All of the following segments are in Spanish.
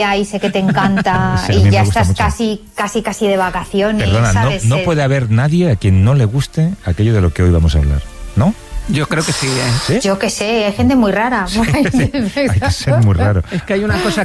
y sé que te encanta Sí, y ya estás casi de vacaciones. Perdona, ¿sabes? no puede haber nadie a quien no le guste aquello de lo que hoy vamos a hablar, ¿no? Yo creo que sí, ¿eh? ¿Sí? Yo que sé, hay gente muy rara. Sí, hay que ser muy raro. Es que hay una cosa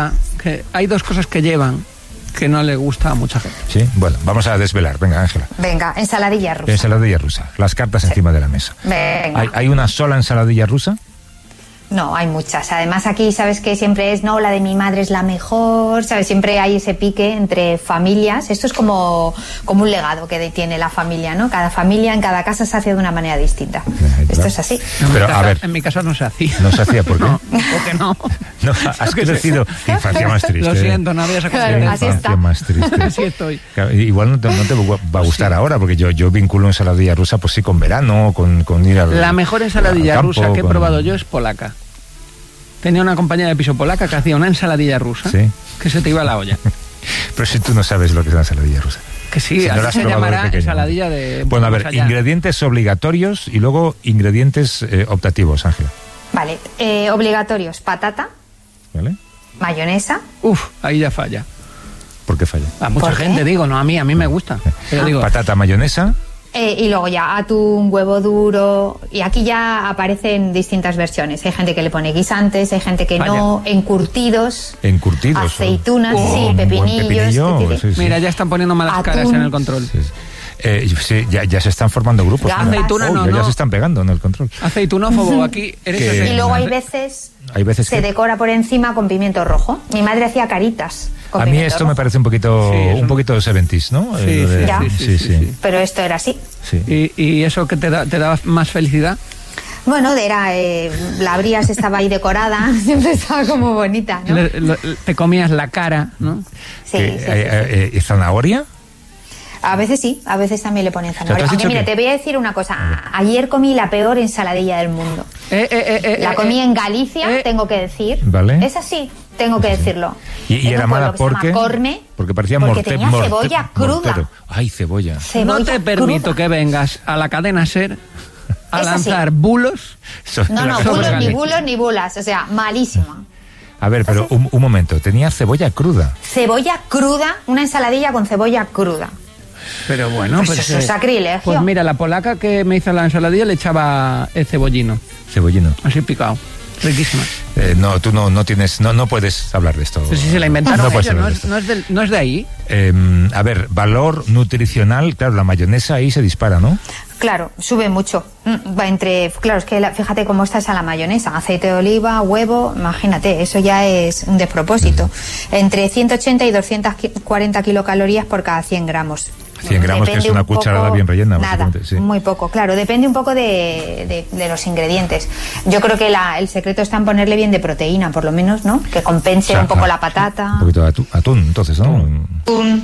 hay dos cosas que llevan que no le gusta a mucha gente. Sí, bueno, vamos a desvelar. Venga, Ángela. Venga, ensaladilla rusa. Ensaladilla rusa. Las cartas encima de la mesa. Venga. ¿Hay una sola ensaladilla rusa? No, hay muchas. Además aquí, ¿sabes que siempre es, no, la de mi madre es la mejor? ¿Sabes? Siempre hay ese pique entre familias. Esto es como un legado que tiene la familia, ¿no? Cada familia en cada casa se hace de una manera distinta. Esto es así. Pero, a ver, en mi casa no se hacía. ¿No se hacía? ¿Por qué? No, porque no. No, has crecido. Infancia más triste. Lo siento, no había esa Claro, cosa. así Infancia está. más triste. Así estoy. Claro, igual no te va a gustar ahora, porque yo vinculo ensaladilla rusa, pues sí, con verano, con ir al La mejor ensaladilla al campo, rusa que he probado yo es polaca. Tenía una compañera de piso polaca que hacía una ensaladilla rusa, Sí. que se te iba la olla. Pero si tú no sabes lo que es la ensaladilla rusa. Que sí, Si no la has así se probado de llamará pequeño. ensaladilla de... Bueno, a ver, más allá. ingredientes obligatorios y luego ingredientes optativos, Ángela. Vale, obligatorios, patata, ¿Vale? mayonesa, Uf, ahí ya falla. ¿Por qué falla? A mucha ¿Por qué? gente, digo, no a mí me gusta. Pero digo, Patata, mayonesa. y luego ya atún, huevo duro, y aquí ya aparecen distintas versiones. Hay gente que le pone guisantes, hay gente que no, encurtidos, Encurtidos. aceitunas, Oh, sí, un buen pepinillos. pepinillo, sí, sí. mira, ya están poniendo malas Atún. caras en el control. Sí, sí, ya se están formando grupos. Gambas. ¿no? Aceituna no, Ya no. se están pegando en el control. Aceitunófobo, aquí eres Que- Y luego hay Hay veces se que... decora por encima con pimiento rojo. Mi madre hacía caritas con A mí pimiento esto me rojo. parece un poquito, Sí, eso un poquito 70s, ¿no? Sí, Lo de- Ya. sí. Pero esto era así. Sí. ¿Y eso que te daba más felicidad? Bueno, la abrías, estaba ahí decorada, siempre estaba como bonita, ¿no? Te comías la cara, ¿no? Sí, Que, sí. ¿Zanahoria? A veces sí, a veces también le ponen zanahoria. ¿tú has Aunque dicho mira, que- te voy a decir una cosa. Ayer comí la peor ensaladilla del mundo. La comí en Galicia, tengo que decir. Vale. Es así, tengo que decirlo. Y En era un mala pueblo que se llama Corme, porque parecía porque tenía cebolla cruda. mortero. Ay, cebolla. No Cebolla te permito cruda. que vengas a la cadena SER a Es así. lanzar bulos. No, Sobre bulos, ni Galicia. bulos, ni bulas. O sea, malísima. A ver, pero un momento. Tenía cebolla cruda. Cebolla cruda, una ensaladilla con cebolla cruda. Pero bueno, Pues eso es sacrilegio. Pues mira, la polaca que me hizo la ensaladilla le echaba el cebollino, Cebollino. así picado. Riquísima. No, tú no tienes, no puedes hablar de esto. Pero si se la inventaron No puedes ellos, hablar de esto. no es de ahí. A ver, valor nutricional, claro, la mayonesa ahí se dispara, ¿no? Claro, sube mucho. Claro, es que fíjate cómo está esa la mayonesa. Aceite de oliva, huevo, imagínate, eso ya es un despropósito. Entre 180 y 240 kilocalorías por cada 100 gramos. 100 gramos, que es una cucharada bien rellena, Nada, básicamente, sí. muy poco, claro. Depende un poco de los ingredientes. Yo creo que el secreto está en ponerle bien de proteína, por lo menos, ¿no? Que compense un poco la patata. Un poquito de atún, entonces, ¿no? Atún.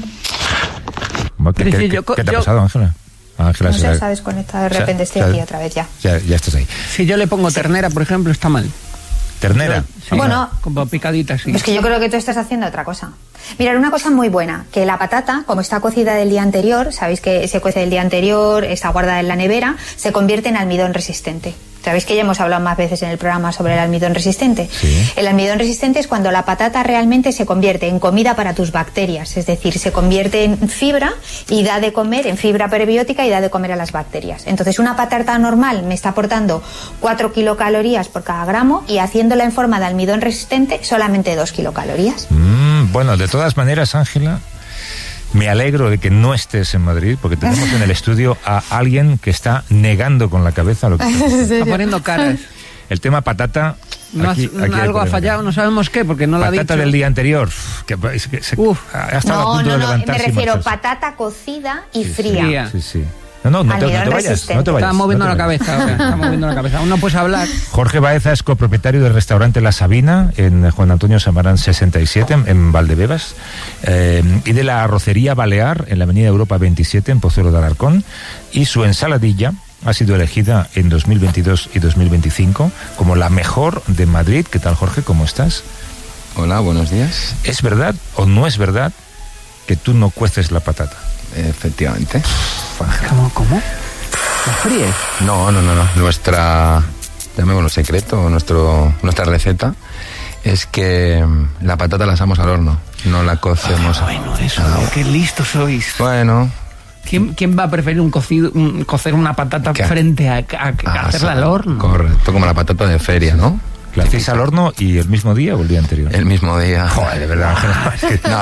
¿Qué te ha pasado, Ángela? Ángela, No sé, sabes, conecta de repente estoy aquí otra vez ya. Ya estás ahí. Si yo le pongo ternera, por ejemplo, está mal. ¿Ternera? Sí, Bueno, como picadita, sí. Es que yo creo que tú estás haciendo otra cosa. Mirad, una cosa muy buena, que la patata, como está cocida del día anterior, sabéis que se cuece del día anterior, está guardada en la nevera, se convierte en almidón resistente. Sabéis que ya hemos hablado más veces en el programa sobre el almidón resistente. Sí. El almidón resistente es cuando la patata realmente se convierte en comida para tus bacterias, es decir, se convierte en fibra y da de comer, en fibra prebiótica y da de comer a las bacterias. Entonces, una patata normal me está aportando 4 kilocalorías por cada gramo y haciéndola en forma de almidón resistente solamente 2 kilocalorías. Bueno, de todas maneras, Ángela, me alegro de que no estés en Madrid, porque tenemos en el estudio a alguien que está negando con la cabeza lo que Está poniendo caras. el tema patata. No aquí hay algo ha polémica. fallado, no sabemos qué, porque no lo ha dicho. Patata del día anterior, que ha estado a punto de me levantarse. y refiero marcharse. patata cocida y Sí, fría. Sí. No te Almidón vayas, resistente. no te vayas. Está moviendo no te la vayas. cabeza ahora, está moviendo la cabeza. Aún no puedes hablar. Jorge Baeza es copropietario del restaurante La Sabina en Juan Antonio Samarán 67 en Valdebebas y de la Arrocería Balear en la Avenida Europa 27 en Pozuelo de Alarcón, y su ensaladilla ha sido elegida en 2022 y 2025 como la mejor de Madrid. ¿Qué tal, Jorge? ¿Cómo estás? Hola, buenos días. ¿Es verdad o no es verdad que tú no cueces la patata? Efectivamente. ¿Cómo? ¿La fríes? No. Nuestra, llamémoslo secreto, nuestra receta Es que la patata la asamos al horno, no la cocemos. Bueno, eso, qué listos sois. Bueno. ¿Quién va a preferir cocer una patata frente a hacerla al horno? Correcto, como la patata de feria, ¿no? ¿La hacéis al horno y el mismo día o el día anterior? El mismo día. Joder, de verdad, Ángel. No, a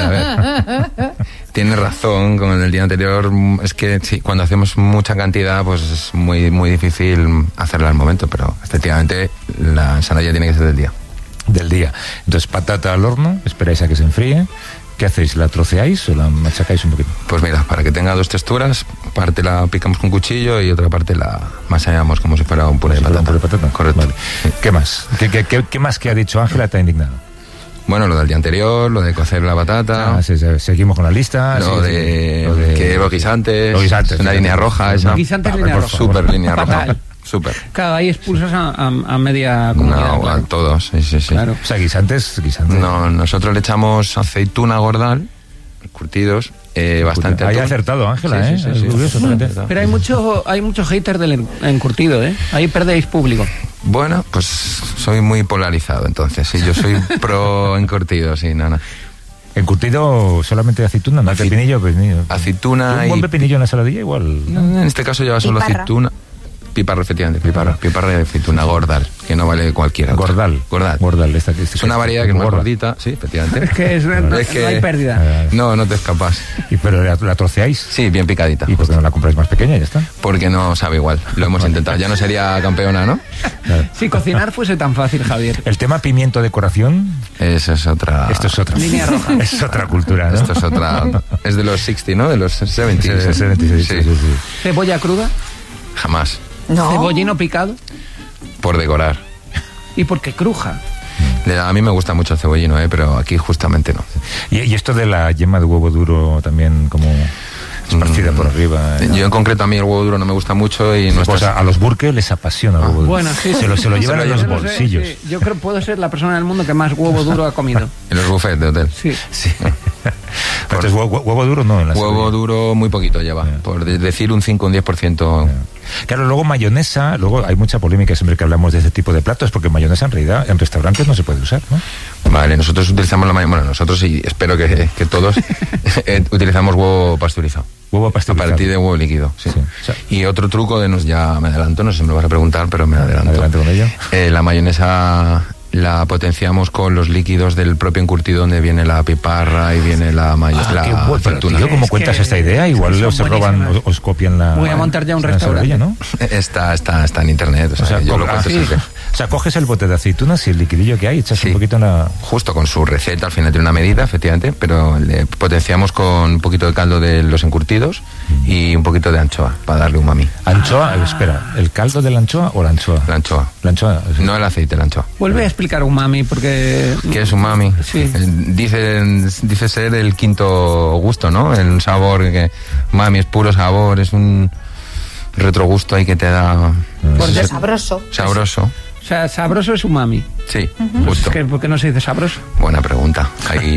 ver. Tienes razón, con el día anterior, es que sí, cuando hacemos mucha cantidad, pues es muy, muy difícil hacerla al momento, pero efectivamente la ensalada tiene que ser del día. Del día. Entonces, patata al horno, esperáis a que se enfríe. ¿Qué hacéis? ¿La troceáis o la machacáis un poquito? Pues mira, para que tenga dos texturas, parte la picamos con cuchillo y otra parte la masallamos como si fuera un puré de patata. Correcto. Vale. ¿Qué más? ¿Qué más que ha dicho Ángela te ha indignado? Bueno, lo del día anterior, lo de cocer la patata. Seguimos con la lista. Lo de que los guisantes. Una línea roja. Esa. Guisantes, línea roja. Súper línea roja. Súper. Cada ahí expulsas a media comunidad. No, claro. A todos, sí. Claro. O sea, guisantes. No, nosotros le echamos aceituna gordal, curtidos, bastante. Ahí ha acertado, Ángela, Sí. Curioso, pero hay mucho hater del encurtido, Ahí perdéis público. Bueno, pues soy muy polarizado, entonces, sí, yo soy pro encurtido, sí, no. ¿Encurtido solamente de aceituna? ¿No? ¿Pepinillo? Aceituna ¿Un buen pepinillo en la saladilla igual? No, en este caso lleva solo aceituna. Piparra, efectivamente, piparra de aceituna gordal, que no vale cualquiera. Gordal. Es una variedad que es más gordita, sí, efectivamente. Es que no hay pérdida. No te escapas. ¿Pero la troceáis? Sí, bien picadita. ¿Y por qué no la compráis más pequeña y ya está? Porque no sabe igual, lo hemos intentado. Ya no sería campeona, ¿no? Claro. Si cocinar fuese tan fácil, Javier. El tema pimiento decoración. Eso es otra. Esto es otra. Línea roja. Es otra cultura, ¿no? Esto es otra. Es de los 60, ¿no? De los 70. 76. Sí. ¿Cebolla cruda? Jamás. No. ¿Cebollino picado? Por decorar. ¿Y por qué cruja? A mí me gusta mucho el cebollino, pero aquí justamente no. ¿Y esto de la yema de huevo duro también como esparcida por arriba? Yo en concreto a mí el huevo duro no me gusta mucho y pues a los burques les apasiona el huevo duro. Bueno, sí. Se lo llevan en los bolsillos. Sí. Yo creo que puedo ser la persona en el mundo que más huevo duro ha comido. En los buffets de hotel. Sí. Entonces, huevo duro no. En la huevo duro muy poquito lleva, por decir un 5 o un 10%. Claro, luego mayonesa, luego hay mucha polémica siempre que hablamos de este tipo de platos, porque mayonesa en realidad en restaurantes no se puede usar, ¿no? Vale, nosotros utilizamos la mayonesa, bueno, nosotros y espero que todos utilizamos huevo pasteurizado. Huevo pasteurizado. A partir de huevo líquido, sí. O sea, y otro truco ya me adelanto, no sé si me lo vas a preguntar, pero me adelanto. Adelante con ello. La mayonesa la potenciamos con los líquidos del propio encurtido donde viene la piparra y viene la mayonesa. Pero tío, ¿cómo cuentas esta idea? Igual os roban, os copian la... Voy a montar ya un restaurante, ¿no? Está en internet, o sea yo lo cuento siempre. O sea, coges el bote de aceitunas y el liquidillo que hay, echas un poquito en la... Justo con su receta, al final tiene una medida, efectivamente, pero le potenciamos con un poquito de caldo de los encurtidos y un poquito de anchoa, para darle umami. ¿Anchoa? Espera, ¿el caldo de la anchoa o la anchoa? La anchoa. La anchoa. Sí. No el aceite, la anchoa. Vuelve a explicar umami, porque... ¿Qué es umami? Sí. Dice ser el quinto gusto, ¿no? El sabor que... Umami es puro sabor, es un retrogusto ahí que te da... Porque sabroso. Sabroso. O sea, sabroso es umami. Sí, justo. ¿Por qué no se dice sabroso? Buena pregunta.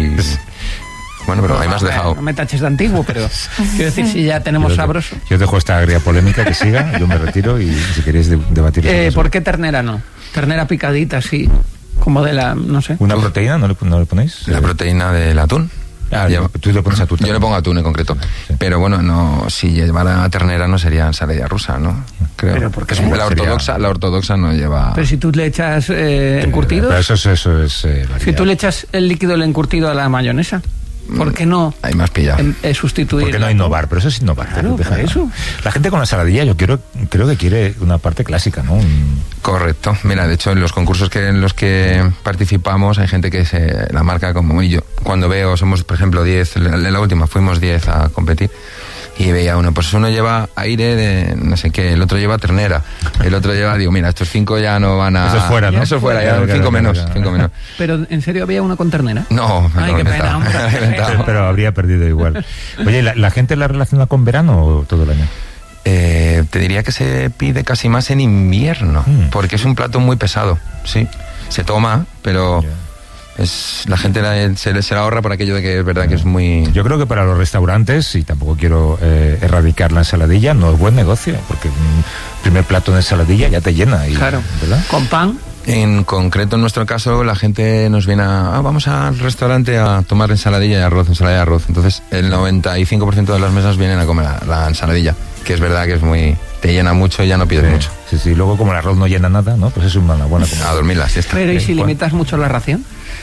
Bueno, pero ahí me has dejado. No me taches de antiguo, pero quiero decir, si ya tenemos sabroso. Yo dejo esta agria polémica que siga, yo me retiro y si queréis debatir. ¿Por qué ternera no? Ternera picadita, sí. Como de la, no sé. ¿Una proteína no le ponéis? La proteína del atún. Tú le pones atún. Yo le pongo atún en concreto. Sí. Pero bueno, no, si llevara ternera no sería ensalada rusa, ¿no? Creo. Pero porque la ortodoxa no lleva... Pero si tú le echas encurtidos... Pero eso es si tú le echas el líquido del encurtido a la mayonesa... ¿Por qué no? Hay más pillado. Sustituir. ¿Por qué no innovar? Pero eso es innovar. Claro, eso. La gente con la saladilla, yo creo que quiere una parte clásica, ¿no? Correcto. Mira, de hecho, en los concursos en los que participamos, hay gente que la marca como yo. Cuando veo, somos, por ejemplo, 10, en la última fuimos 10 a competir. Y veía uno, pues uno lleva aire de no sé qué, el otro lleva ternera, el otro lleva, digo, mira, estos 5 ya no van a... Eso es fuera, ¿no? Eso es fuera, ya 5 menos. Pero, ¿en serio había uno con ternera? No, ay, qué pena, hombre. Pero habría perdido igual. Oye, ¿la gente la relaciona con verano o todo el año? Te diría que se pide casi más en invierno, porque es un plato muy pesado, sí. Se toma, pero... la gente se la ahorra por aquello de que es verdad que es muy... Yo creo que para los restaurantes, y tampoco quiero erradicar la ensaladilla, no es buen negocio, porque un primer plato de ensaladilla ya te llena. Claro, ¿verdad? con pan. En concreto, en nuestro caso, la gente nos viene vamos al restaurante a tomar ensaladilla y arroz. Entonces, el 95% de las mesas vienen a comer la ensaladilla, que es verdad que es te llena mucho y ya no pides mucho. Sí, luego como el arroz no llena nada, ¿no? Pues es una buena comida. A dormir la siesta. Pero ¿y si limitas mucho la ración?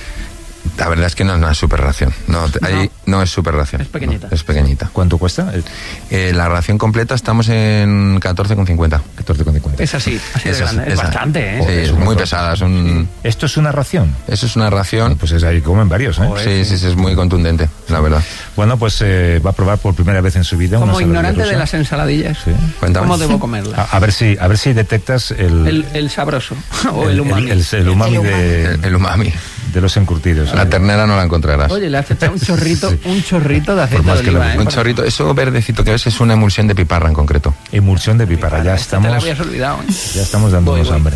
La verdad es que no es una super ración. Ahí no es super ración. Es pequeñita. No, es pequeñita. ¿Cuánto cuesta? La ración completa estamos en 14,50. 14,50. Es así de grande. Es bastante, ¿eh? Sí, es muy pesada. ¿Esto es una ración? Eso es una ración. Pues ahí comen varios, ¿eh? Sí, es muy contundente, la verdad. Bueno, pues va a probar por primera vez en su vida como una ignorante rusa. De las ensaladillas. Sí. ¿Cómo debo comerlas? A ver si detectas el sabroso o el umami. El umami el umami de los encurtidos. La ternera no la encontrarás. Oye, le has echado un chorrito de aceite más de que oliva, Un chorrito, eso verdecito que ves es una emulsión de piparra en concreto. Emulsión de piparra, ya estamos. Te la habías olvidado, ¿eh? Ya estamos dándonos hambre.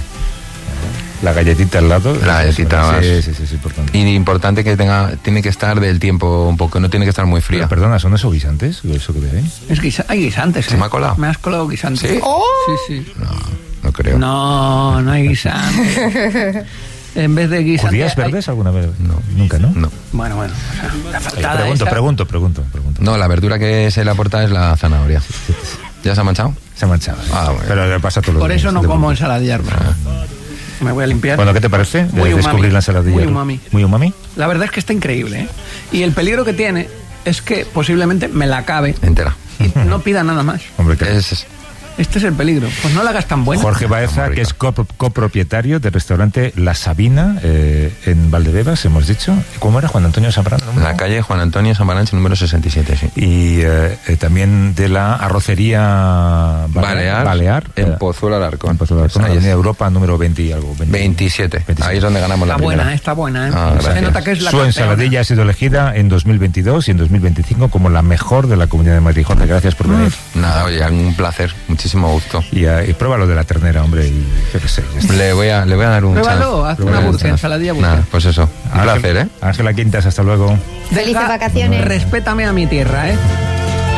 La galletita al lado. La galletita más. Sí, es importante. Y importante que tiene que estar del tiempo un poco, no tiene que estar muy fría. Pero, perdona, ¿son esos guisantes? ¿Eso que veis? Hay guisantes, ¿Se me ha colado? Me has colado guisantes. ¿Sí? ¡Oh! Sí. No creo. No hay guisantes. En vez de guisantes... ¿Judías verdes alguna vez? No. Nunca, ¿no? No. Bueno. O sea, la faltada Pregunto. No, la verdura que se le aporta es la zanahoria. ¿Ya se ha manchado? Se ha manchado. Sí. Bueno. Pero le pasa todos los Por días, eso no como ensaladilla. Me voy a limpiar. Bueno, ¿qué te parece? Muy Descubrir umami. la ensaladilla. Muy umami. ¿Muy umami? La verdad es que está increíble, ¿eh? Y el peligro que tiene es que posiblemente me la acabe Entera. y no pida nada más. Hombre, ¿qué? Este es el peligro. Pues no la hagas tan buena. Jorge Baeza, que es copropietario del restaurante La Sabina, en Valdebebas, hemos dicho. ¿Cómo era? Juan Antonio Zambrano. En la calle Juan Antonio Samaranch, número 67, sí. Y también de la arrocería Balear en Pozuelo Alarcón. En Pozuelo Alarcón, Ahí Avenida Europa, número 20 y algo. 27. Ahí es donde ganamos la primera. Está buena, ¿eh? Gracias. Se nota que es la Su campeona. ensaladilla ha sido elegida en 2022 y en 2025 como la mejor de la Comunidad de Madrid. Jorge, gracias por venir. Nada, oye, un placer, muchísimo gusto. Y prueba lo de la ternera, hombre, y yo qué sé. Le voy a dar un Pruébalo, chance. haz una ensaladilla burger. Nada, pues eso, un placer, ¿eh? Ángela Quintas, hasta luego. Felices vacaciones. Respétame a mi tierra, ¿eh?